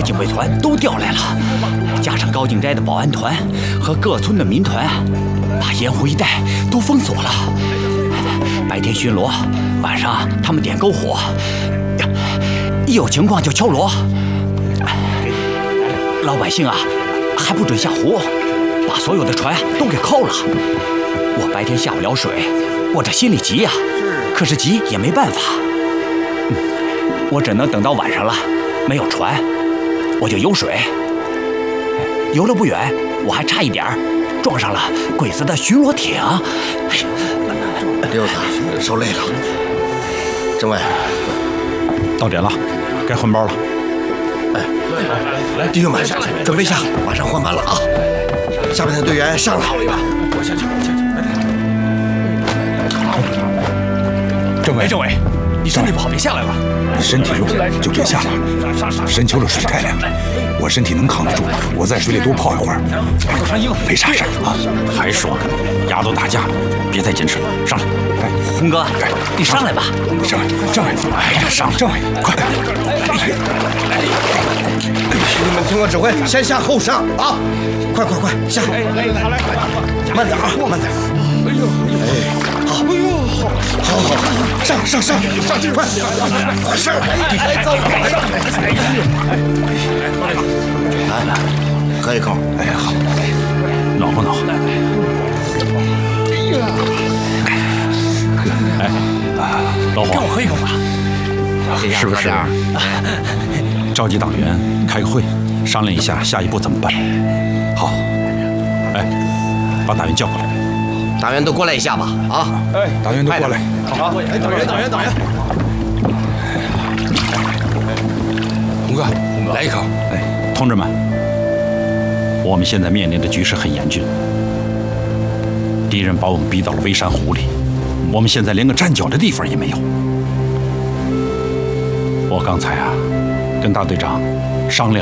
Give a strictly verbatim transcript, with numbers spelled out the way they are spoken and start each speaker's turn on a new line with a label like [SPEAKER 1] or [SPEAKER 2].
[SPEAKER 1] 警卫团都调来了，加上高景斋的保安团和各村的民团，把盐湖一带都封锁了。白天巡逻，晚上他们点篝火，一有情况就敲锣。老百姓啊，还不准下湖，把所有的船都给扣了。我白天下不了水，我这心里急呀、啊，可是急也没办法。嗯，我只能等到晚上了，没有船，我就游水。游了不远，我还差一点撞上了鬼子的巡逻艇。
[SPEAKER 2] 六子，受累了。政委，
[SPEAKER 3] 到点了，该换包了。
[SPEAKER 2] 哎，弟兄们，准备下，马上换班了啊！下面的队员上来。我下去，我下去。
[SPEAKER 3] 政委，
[SPEAKER 1] 政委，你身体不好，别下来了。
[SPEAKER 3] 你身体弱就别下了。深秋的水太凉，我身体能扛得住，我在水里多泡一会儿，没啥事啊。
[SPEAKER 4] 还说牙都打架了，别再坚持了，上来。
[SPEAKER 1] 哎，红哥，你上来吧。
[SPEAKER 3] 政委，政委，哎呀，上政委，快！
[SPEAKER 2] 你们听我指挥，先下后上啊！快快快，下！慢点啊，慢点。哎呦，哎，好，哎呦，好，好，好，上上上上去，快，快上！太糟了，来，喝一口。
[SPEAKER 3] 哎呀，好，
[SPEAKER 4] 暖和暖和。
[SPEAKER 2] 哎呀，
[SPEAKER 4] 哎，老黄，
[SPEAKER 1] 让我喝一口吧。
[SPEAKER 4] 是不是？召集党员开个会，商量一下下一步怎么办。
[SPEAKER 3] 好。
[SPEAKER 4] 哎，把党员叫过来。
[SPEAKER 2] 党员都过来一下吧，啊！
[SPEAKER 3] 哎，党员都过来。
[SPEAKER 2] 好，哎，党员，党员，党员。
[SPEAKER 3] 红哥，来一口。
[SPEAKER 4] 哎，同志们，我们现在面临的局势很严峻，敌人把我们逼到了微山湖里，我们现在连个站脚的地方也没有。我刚才啊，跟大队长商量。